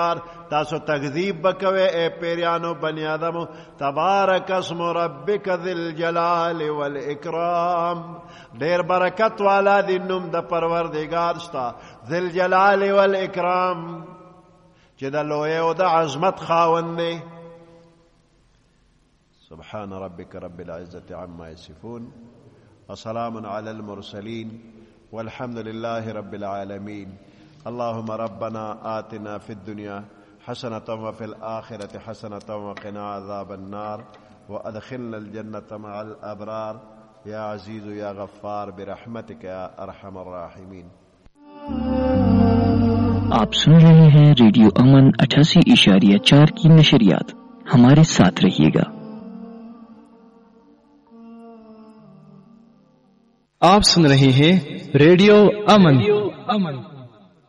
تاسو تکذیب بکوي اے پیریانو بنی آدمو. تبارک اسم ربک ذی الجلال والاکرام، ډیر برکت والا دی نوم د پروردگار ستا ذی الجلال والاکرام چې د لوی او د عظمت خاوند دی. سبحان ربك رب العزة عما يصفون وسلام على المرسلين والحمد لله رب العالمين. اللهم ربنا آتنا في الدنيا حسنة وفي الآخرة حسنة وقنا عذاب النار وأدخلنا الجنة مع الأبرار يا عزيز يا غفار برحمتك يا أرحم الراحمين. आप सुन रहे हैं रेडियो अमन 88.4 की नशरियात. हमारे साथ रहिएगा. आप सुन रहे हैं रेडियो अमन.